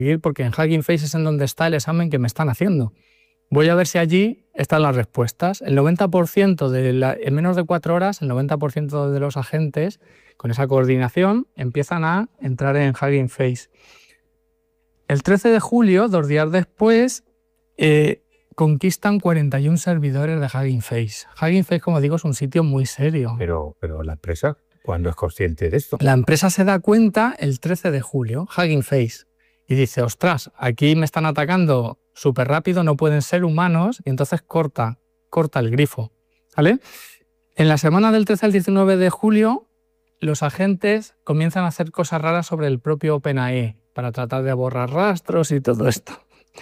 porque en Hugging Face es en donde está el examen que me están haciendo. Voy a ver si allí están las respuestas. El 90% en menos de 4 horas, el 90% de los agentes, con esa coordinación, empiezan a entrar en Hugging Face. El 13 de julio, 2 días después, conquistan 41 servidores de Hugging Face. Hugging Face, como digo, es un sitio muy serio. Pero la empresa, ¿cuándo es consciente de esto? La empresa se da cuenta el 13 de julio, Hugging Face, y dice, ostras, aquí me están atacando súper rápido, no pueden ser humanos, y entonces corta el grifo, ¿vale? En la semana del 13 al 19 de julio, los agentes comienzan a hacer cosas raras sobre el propio OpenAI para tratar de borrar rastros y todo esto.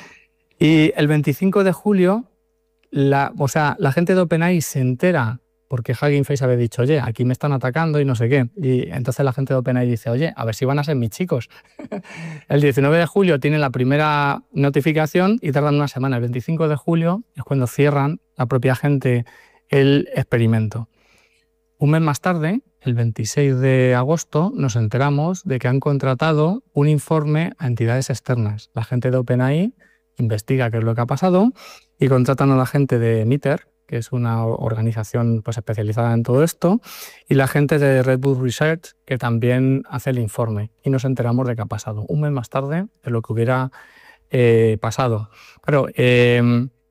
Y el 25 de julio, la gente de OpenAI se entera porque Hugging Face había dicho, oye, aquí me están atacando y no sé qué. Y entonces la gente de OpenAI dice, oye, a ver si van a ser mis chicos. El 19 de julio tienen la primera notificación y tardan una semana. El 25 de julio es cuando cierran la propia gente el experimento. Un mes más tarde, el 26 de agosto, nos enteramos de que han contratado un informe a entidades externas. La gente de OpenAI investiga qué es lo que ha pasado y contratan a la gente de MITRE, que es una organización pues, especializada en todo esto, y la gente de Red Bull Research, que también hace el informe. Y nos enteramos de qué ha pasado. Un mes más tarde de lo que hubiera pasado. Pero es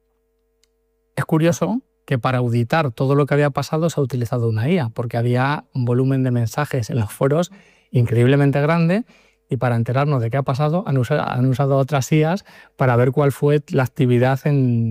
curioso que para auditar todo lo que había pasado se ha utilizado una IA, porque había un volumen de mensajes en los foros increíblemente grande, y para enterarnos de qué ha pasado han usado otras IAs para ver cuál fue la actividad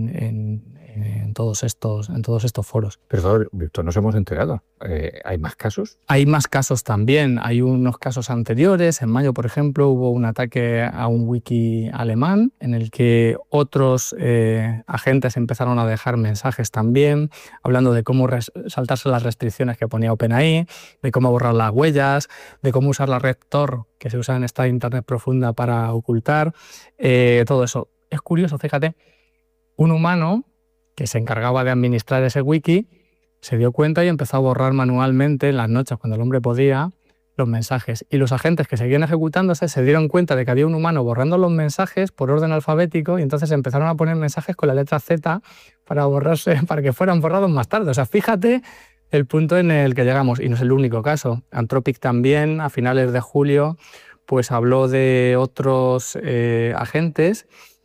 en todos estos foros. Pero Víctor, nos hemos enterado. ¿Hay más casos? Hay más casos también. Hay unos casos anteriores. En mayo, por ejemplo, hubo un ataque a un wiki alemán en el que otros agentes empezaron a dejar mensajes también, hablando de cómo saltarse las restricciones que ponía OpenAI, de cómo borrar las huellas, de cómo usar la red Tor, que se usa en esta Internet profunda para ocultar. Todo eso. Es curioso, fíjate, un humano que se encargaba de administrar ese wiki, se dio cuenta y empezó a borrar manualmente en las noches, cuando el hombre podía, los mensajes. Y los agentes que seguían ejecutándose se dieron cuenta de que había un humano borrando los mensajes por orden alfabético y entonces empezaron a poner mensajes con la letra Z para borrarse, para que fueran borrados más tarde. O sea, fíjate el punto en el que llegamos. Y no es el único caso. Anthropic también, a finales de julio, pues habló de otros agentes.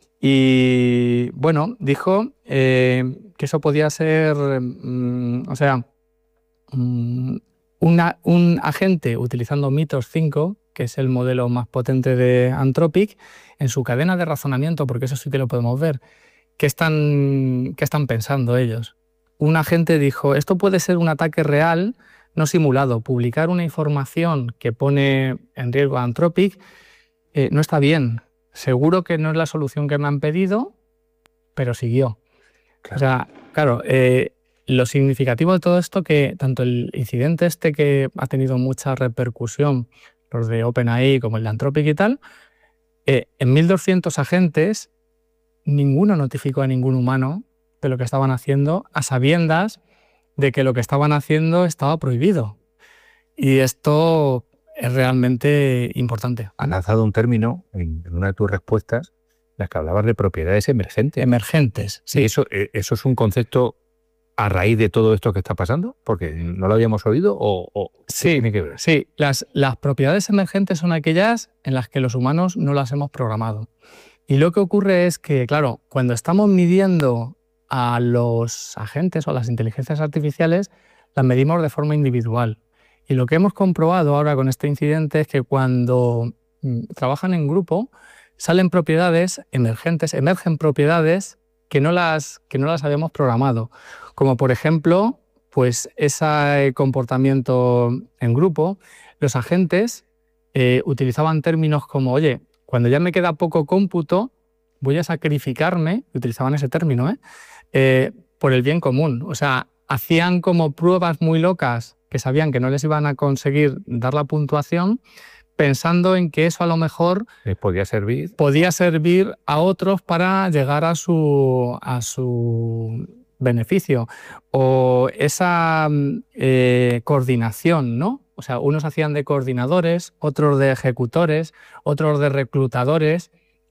Y bueno, dijo que eso podía ser, un agente utilizando Mythos 5, que es el modelo más potente de Anthropic, en su cadena de razonamiento, porque eso sí que lo podemos ver. ¿Qué están pensando ellos? Un agente dijo, esto puede ser un ataque real, no simulado. Publicar una información que pone en riesgo a Anthropic no está bien. Seguro que no es la solución que me han pedido, pero siguió. Claro. O sea, claro, lo significativo de todo esto que tanto el incidente este que ha tenido mucha repercusión, los de OpenAI como el de Anthropic y tal, en 1.200 agentes, ninguno notificó a ningún humano de lo que estaban haciendo, a sabiendas de que lo que estaban haciendo estaba prohibido. Y esto es realmente importante. Han lanzado un término en una de tus respuestas, en las que hablabas de propiedades emergentes. Emergentes, sí. ¿Eso es un concepto a raíz de todo esto que está pasando? Porque no lo habíamos oído o sí, ¿qué tiene que ver? Sí, las propiedades emergentes son aquellas en las que los humanos no las hemos programado. Y lo que ocurre es que, claro, cuando estamos midiendo a los agentes o a las inteligencias artificiales, las medimos de forma individual. Y lo que hemos comprobado ahora con este incidente es que cuando trabajan en grupo, salen propiedades emergentes, emergen propiedades que no las habíamos programado. Como por ejemplo, pues ese comportamiento en grupo, los agentes utilizaban términos como, oye, cuando ya me queda poco cómputo, voy a sacrificarme, utilizaban ese término, por el bien común. O sea, hacían como pruebas muy locas que sabían que no les iban a conseguir dar la puntuación, pensando en que eso a lo mejor podía servir a otros para llegar a su beneficio. O esa coordinación, ¿no? O sea, unos hacían de coordinadores, otros de ejecutores, otros de reclutadores.